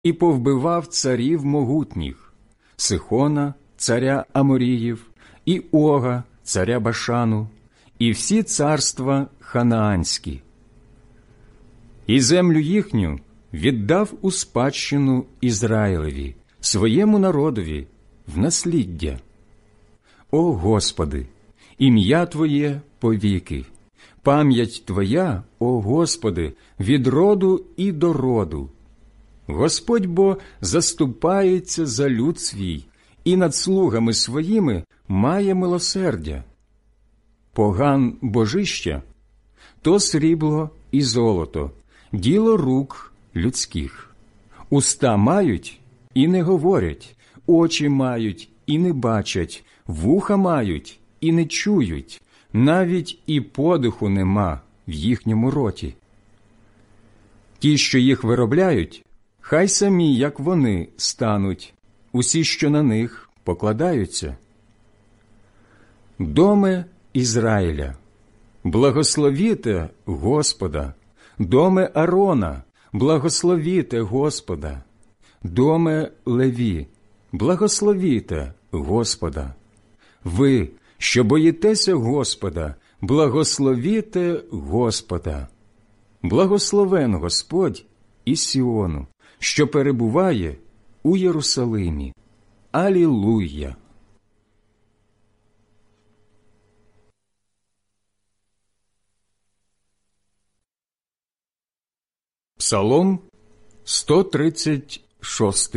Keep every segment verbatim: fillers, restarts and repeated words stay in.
і повбивав царів могутніх, Сихона, царя Аморіїв, і Ога, царя Башану, і всі царства ханаанські. І землю їхню віддав у спадщину Ізраїлеві, своєму народові, в насліддя. О Господи, ім'я Твоє повіки, пам'ять Твоя, о Господи, від роду і до роду. Господь бо заступається за люд свій, і над слугами своїми має милосердя. Поган божища – то срібло і золото, діло рук людських. Уста мають і не говорять, очі мають і не бачать, вуха мають і не чують, навіть і подиху нема в їхньому роті. Ті, що їх виробляють, хай самі, як вони, стануть, усі, що на них покладаються. Доме Ізраїля, благословіте Господа, доме Арона, благословіте Господа, доме Леві, благословіте Господа. Ви, що боїтеся Господа, благословіте Господа. Благословен Господь із Сіону, що перебуває у Єрусалимі. Алілуя! Псалом сто тридцять шість.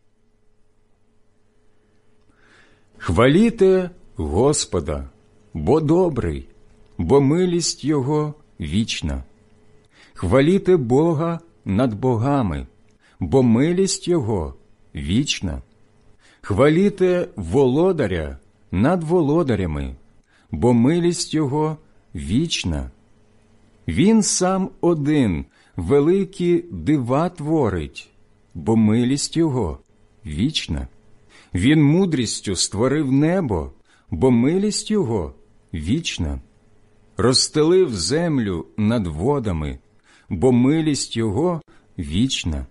Хваліте Господа, бо добрий, бо милість Його вічна. Хваліте Бога над богами, бо милість Його вічна. Хваліте володаря над володарями, бо милість Його вічна. Він сам один великі дива творить, бо милість Його вічна. Він мудрістю створив небо, бо милість Його вічна. Розстелив землю над водами, бо милість Його вічна.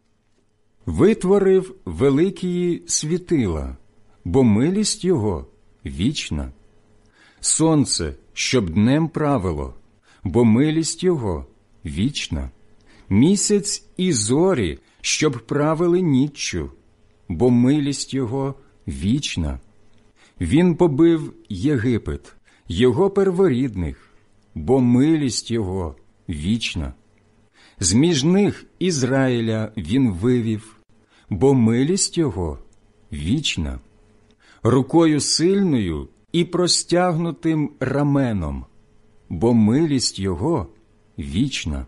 Витворив великі світила, бо милість Його вічна. Сонце, щоб днем правило, бо милість Його вічна. Місяць і зорі, щоб правили ніччю, бо милість Його вічна. Він побив Єгипет, його перворідних, бо милість Його вічна. З-між них Ізраїля він вивів, бо милість Його вічна. Рукою сильною і простягнутим раменом, бо милість Його вічна.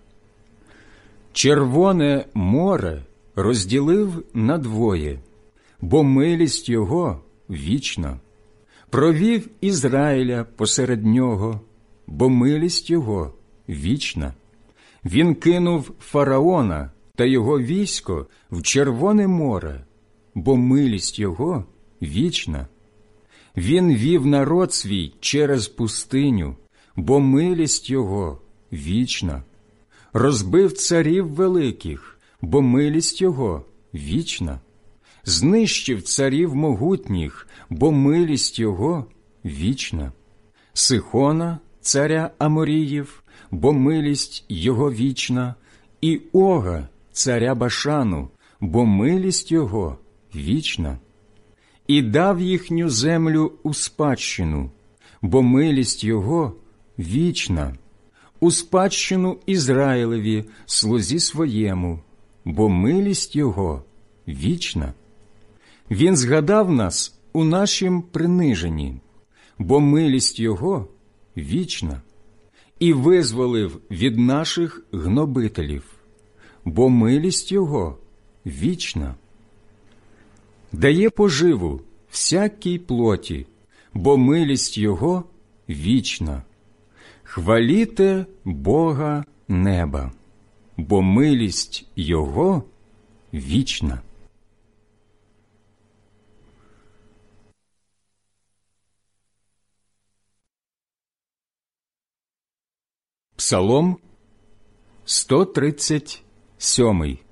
Червоне море розділив надвоє, бо милість Його вічна. Провів Ізраїля посеред нього, бо милість Його вічна. Він кинув фараона та його військо в Червоне море, бо милість Його вічна. Він вів народ свій через пустиню, бо милість Його вічна. Розбив царів великих, бо милість Його вічна. Знищив царів могутніх, бо милість Його вічна. Сихона, царя Аморіїв, бо милість Його вічна, і Ога, царя Башану, бо милість Його вічна. І дав їхню землю у спадщину, бо милість Його вічна. У спадщину Ізраїлеві, слузі своєму, бо милість Його вічна. Він згадав нас у нашім приниженні, бо милість Його вічна. І визволив від наших гнобителів, бо милість Його вічна. Дає поживу всякій плоті, бо милість Його вічна. Хваліте Бога неба, бо милість Його вічна. Псалом сто тридцять сьомий.